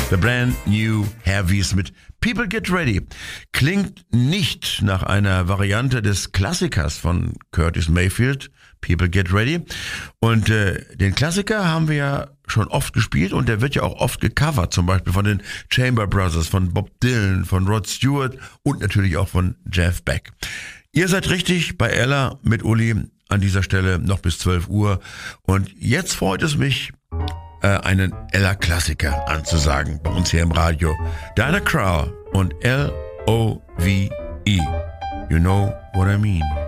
The Brand New Heavies mit People Get Ready. Klingt nicht nach einer Variante des Klassikers von Curtis Mayfield, People Get Ready. Und den Klassiker haben wir ja schon oft gespielt und der wird ja auch oft gecovert, zum Beispiel von den Chamber Brothers, von Bob Dylan, von Rod Stewart und natürlich auch von Jeff Beck. Ihr seid richtig bei Ella mit Uli an dieser Stelle noch bis 12 Uhr. Und jetzt freut es mich, einen Ella-Klassiker anzusagen bei uns hier im Radio. Diana Krall und L-O-V-E. You know what I mean.